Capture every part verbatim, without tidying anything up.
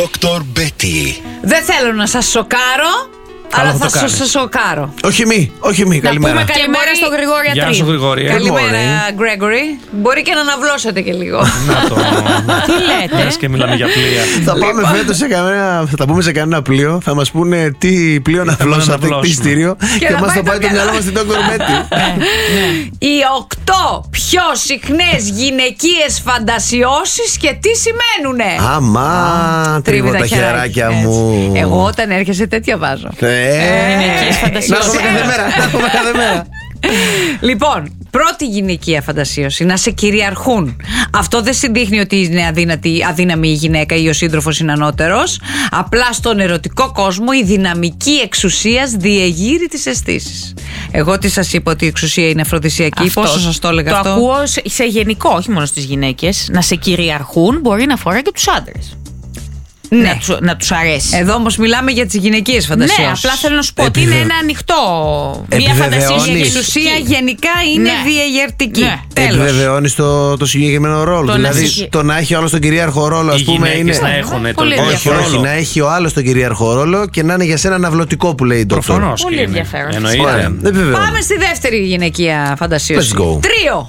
Δόκτωρ Μπέτι. Δεν θέλω να σας σοκάρω, αλλά θα σας σοκάρω. Όχι μη, όχι μη, καλημέρα. Να πούμε καλημέρα στον Γρηγόρη Ατρή. Γεια σου, Γρηγόρη. Καλημέρα, Γκρέγκορι. Μπορεί και να αναβλώσετε και λίγο. Να το. Τι λέτε? Λες και μιλάμε για πλοία. Θα πάμε φέτος σε κανένα, θα τα πούμε σε κανένα πλοίο. Θα μας πούνε τι πλοίο να αυλώσατε, τι ειστήριο. Και μας θα πάει το μυαλό μας στην Δόκτωρ Μπέτι. Οι οκτώ πιο συχνές γυναικείες φαντασιώσεις και τι σημαίνουνε. Αμά, τρίβω τα χεράκια μου. Εγώ όταν έρχεσαι τέτοια βάζω. Γυναικείες φαντασιώσεις. Να έχουμε κάθε μέρα, να έχουμε κάθε μέρα. Λοιπόν, πρώτη γυναικεία φαντασίωση, να σε κυριαρχούν. Αυτό δεν συντύχνει ότι είναι αδύνατη, αδύναμη η γυναίκα ή ο σύντροφος είναι ανώτερος. Απλά στον ερωτικό κόσμο η δυναμική εξουσίας διεγείρει τις αισθήσεις. Εγώ τι σας είπα, ότι η εξουσία είναι αφροδισιακή? Αυτό, πόσο σας το έλεγα το αυτό? Το ακούω σε γενικό, όχι μόνο στις γυναίκες. Να σε κυριαρχούν μπορεί να αφορά και τους άντρες. Ναι. Να, τους, να τους αρέσει. Εδώ όμως μιλάμε για τις γυναικείες φαντασίες. Ναι, απλά θέλω να σου πω ότι είναι ένα ανοιχτό. Μια φαντασία. Η εξουσία γενικά είναι ναι. διεγερτική. Ναι. Επιβεβαιώνεις το, το συγκεκριμένο ρόλο. Το δηλαδή να... το να έχει ο άλλος τον κυρίαρχο ρόλο, ας πούμε. Είναι... να έχουν τον όχι, όχι, να έχει ο άλλος τον κυρίαρχο ρόλο και να είναι για σένα αναβλωτικό που λέει η Ντόκτωρ. Προφανώς. Πολύ ενδιαφέρον. Πάμε στη δεύτερη γυναικεία φαντασίωση. Τρίο.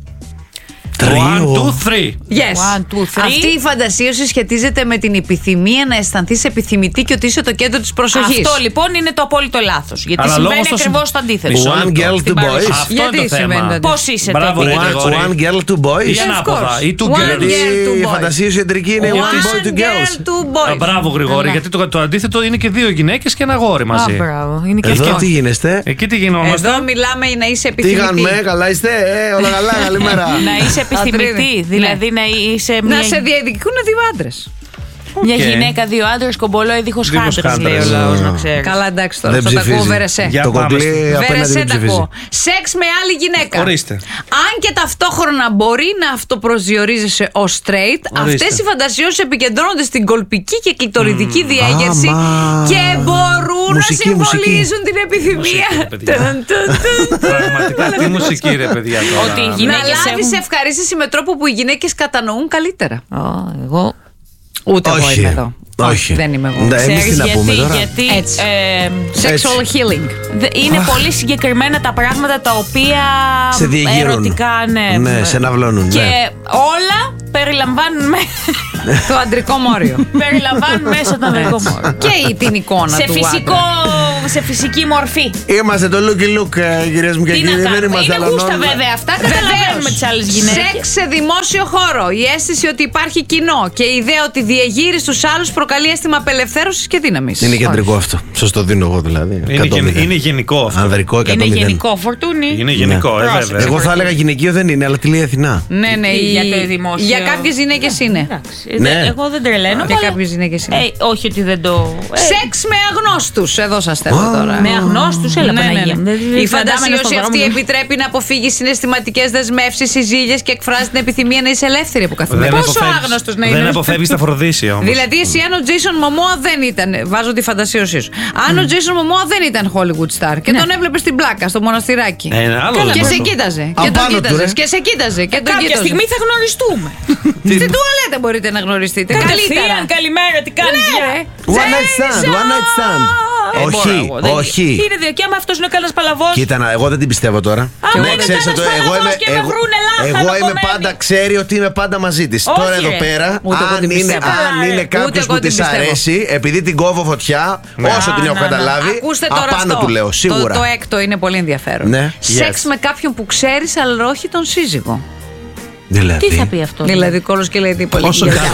One, two, three. Yes. One, two, three. Αυτή η φαντασίωση σχετίζεται με την επιθυμία να αισθανθείς επιθυμητή και ότι είσαι το κέντρο της προσοχής. Αυτό λοιπόν είναι το απόλυτο λάθος. Γιατί αλλά συμβαίνει το ακριβώς το αντίθετο. One girl, two boys. Αυτό γιατί είναι το θέμα. Πώς είσαι Μπράβο, τότε? One, one girl, two boys. Ή ανάποδα. Ή two girls. Γιατί η φαντασίωση εντρική είναι one boy, two girls. Μπράβο, Γρηγόρη. Γιατί το αντίθετο είναι και δύο γυναίκες και ένα αγόρι μαζί. Μπράβο. Είναι και εδώ τι γίνεστε? Εκεί τι γινόμαστε? Εδώ μιλάμε να είσαι Τι επιθυμητή. κάνουμε, καλά είστε? Όλα καλά, καλημέρα. Να είσαι επιθυμητή. Δηλαδή να είσαι μια... Να σε διεκδικούν δύο άντρες. Μια okay. γυναίκα, δύο άντρες, κομπολόι, δίχως χάντρες, λέει ο λαός, να ξέρεις. Καλά, εντάξει τώρα, αυτό τα ακούω, Βερεσέ. Το κομπλέ απέναντι δεν ψηφίζει. Σεξ με άλλη γυναίκα. Ορίστε. Αν και ταυτόχρονα μπορεί να αυτοπροσδιορίζεσαι ως straight, αυτές οι φαντασιώσεις επικεντρώνονται στην κολπική και κλειτοριδική mm. διέγερση ah, και μπορούν μουσική, να συμβολίζουν μουσική. Την επιθυμία. Πραγματικά, τι μουσική ρε παιδιά τώρα. Να λάβεις ευχαρίστηση με τρόπο που οι γυναίκες κατανοούν καλύτερα. Εγώ... Ούτε εγώ είμαι εδώ. Όχι. Δεν είμαι εγώ. Ξέρεις τι να γιατί, πούμε τώρα. Γιατί έτσι. Ε, Sexual healing. Είναι Αχ. πολύ συγκεκριμένα τα πράγματα τα οποία σε διεγείρουν. Ερωτικά, ναι. Ναι, σε αναβλώνουν. Και ναι. όλα περιλαμβάνουν το αντρικό μόριο. Περιλαμβάνουν μέσα το αντρικό μόριο. Και την εικόνα σε του φυσικό, άντρα. σε φυσική μορφή. Είμαστε το looky look, κυρίες μου και κύριοι. Δεν είμαστε είναι γούστα βέβαια αυτά. Καταλαβαίνουμε τις άλλες γυναίκες. Σεξ σε δημόσιο χώρο. Η αίσθηση ότι υπάρχει κοινό και η ιδέα ότι διεγείρεις τους άλλους προκαλεί αίσθημα απελευθέρωσης και δύναμης. Είναι κεντρικό αυτό. Σας το δίνω εγώ δηλαδή. Είναι, γεν, είναι γενικό αυτό. Ανδρικό εκατό μηδέν. Είναι γενικό, Φορτούνι. Είναι γενικό, ναι. ε, βέβαια. Εγώ θα έλεγα γυναικείο δεν είναι, αλλά τι λέει Αθηνά. Ναι, ναι, για το δημόσιο. Για κάποιες γυναίκες είναι. Ναι. Εγώ δεν τρελαίνω. Για κάποιες γυναίκες είναι. Ε, όχι ότι δεν το. Σεξ με αγνώστους. Εδώ σας θέλω τώρα. Με αγνώστους, έλα Παναγία. Η φαντασίωση αυτή επιτρέπει να αποφύγει συναισθηματικές δεσμεύσεις ή ζήλιες και εκφράζει την επιθυμία να είσαι ελεύθερη από καθημερινά. Πόσο άγνωστος να είναι. Δεν αποφεύγει τα Αφροδίσια όμως. Δηλαδή, εσύ αν ο Τζέισον Μωμόα δεν ήταν. Βάζω τη φαντασίωσή σου. Αν ο Τζέισον Μωμόα δεν ήταν Hollywood star και τον έβλεπε στην πλάκα, στο μοναστηράκι. Και σε κοίταζε. Και τον κοίταζε. Και σε κοίταζε. Κάποια στιγμή θα γνωριστούμε. Στην τουαλέτα μπορείτε να γνωριστείτε. Καλύτερα. Καλημέρα, τι κάνεις? One night stand, one night stand. Όχι, όχι. Είναι δικαίωμα, αυτός είναι ο κανένας παλαβός. Κοίτα, εγώ δεν την πιστεύω τώρα. Εγώ είμαι πάντα, ξέρει ότι είμαι πάντα μαζί της. Τώρα εδώ πέρα, αν είναι κάποιος που της αρέσει, επειδή την κόβω φωτιά, όσο την έχω καταλάβει, απάνω του λέω, σίγουρα. Το έκτο είναι πολύ ενδιαφέρον. Σεξ με κάποιον που ξέρεις, αλλά όχι τον σύζυγο. Δηλαδή. Τι θα πει αυτό? Δηλαδή κόλος και λέει τίποτα. Πόσο καλά.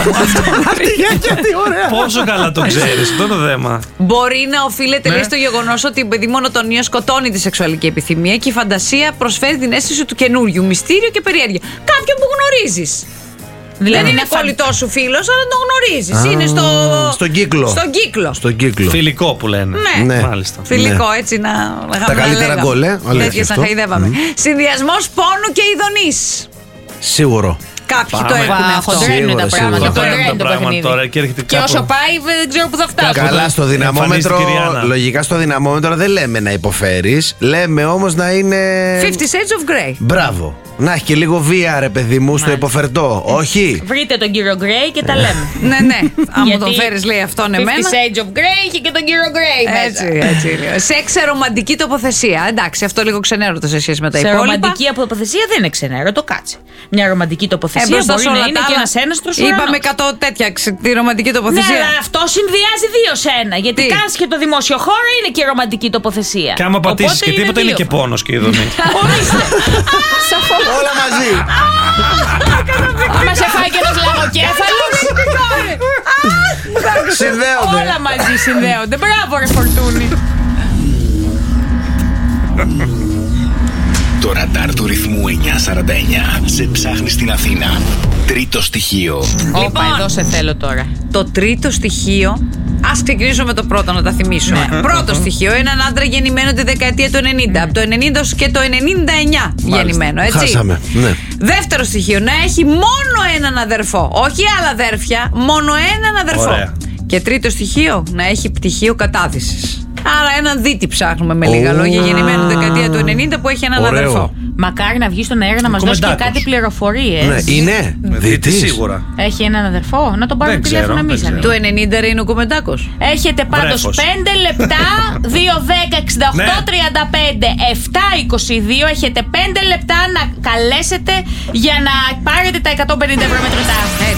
Πόσο καλά το ξέρεις, αυτό είναι το θέμα. Μπορεί να οφείλεται λέει στο γεγονός ότι η παιδί μονοτονία σκοτώνει τη σεξουαλική επιθυμία και η φαντασία προσφέρει την αίσθηση του καινούριου, μυστήριο και περιέργεια. Κάποιον που γνωρίζεις. Δηλαδή δεν είναι κολλητός σου φίλος, αλλά τον γνωρίζεις. Είναι στο... στον κύκλο. Στον κύκλο. Στον κύκλο. Φιλικό που λένε. Ναι, ναι. Μάλιστα. Φιλικό, έτσι να. Τα καλύτερα γκολ, ε. Τέτοιες να χαϊδεύαμε. Συνδυασμός πόνου και ειδονής. Σίγουρο. Κάποιοι το έχουν αυτό. Χοντρένουν τα πράγματα. Το παιχνίδι. Και όσο πάει, δεν ξέρω που θα φτάσει. Καλά, στο δυναμόμετρο. Λογικά στο δυναμόμετρο δεν λέμε να υποφέρεις. Λέμε όμως να είναι. Fifty Shades of Grey. Μπράβο. Να έχει και λίγο βία, ρε παιδί μου, στο υποφερτό. Όχι. Βρείτε τον κύριο Γκρέι και τα λέμε. Ναι, ναι. Αν μου τον φέρεις, λέει αυτόν εμένα. Fifty Shades of Grey είχε και τον κύριο Γκρέι μέσα. Έτσι, έτσι. Σεξ σε ρομαντική τοποθεσία. Εντάξει, αυτό λίγο ξενέρωτο σε σχέση με τα υπόλοιπα. Σε ρομαντική τοποθεσία δεν είναι ξενέρωτο, κάτσε. Μια ρομαντική τοποθεσία ε, μπορεί να είναι και ένας έναστρος ουρανός. Είπαμε εκατό τέτοια τη ρομαντική τοποθεσία. Ναι, αλλά αυτό συνδυάζει δύο σε ένα. Γιατί κάνεις και το δημόσιο χώρο είναι και ρομαντική τοποθεσία. Και άμα πατήσεις και τίποτα είναι και πόνος και η δομή. Όλα μαζί. Άμα σε φάει και ένας λαγοκέφαλος. Συνδέονται. Όλα μαζί συνδέονται. Μπράβο, ρε Φορτούνη. Το ραντάρ του ρυθμού εννιακόσια σαράντα εννιά σε ψάχνει στην Αθήνα. Τρίτο στοιχείο. Λοιπόν, εδώ σε θέλω τώρα. Το τρίτο στοιχείο. Ας ξεκινήσω με το πρώτο να τα θυμίσω. Ναι. Πρώτο στοιχείο, έναν άντρα γεννημένο τη δεκαετία του ενενήντα. Από το ενενήντα και το ενενήντα εννιά γεννημένο, έτσι. Χάσαμε, ναι. Δεύτερο στοιχείο, να έχει μόνο έναν αδερφό. Όχι άλλα αδέρφια, μόνο έναν αδερφό. Ωραία. Και τρίτο στοιχείο, να έχει πτυχίο κατάδυσης. Άρα έναν δίτη ψάχνουμε με λίγα λόγια, γεννημένο τη δεκαετία του ενενήντα που έχει έναν Ωραίο. αδερφό. Μακάρι να βγει στον αέρα να μας δώσει και κάτι πληροφορίες. Ναι, είναι. Δίτη σίγουρα. Έχει έναν αδερφό, να τον πάρουμε τηλέφωνο εμείς. Του ενενήντα είναι ο Κομμεντάκος. Έχετε πάντως πέντε λεπτά, δύο, δέκα, εξήντα οκτώ, τριάντα πέντε, επτά, είκοσι δύο. Έχετε πέντε λεπτά να καλέσετε για να πάρετε τα εκατόν πενήντα ευρώ μετρητά.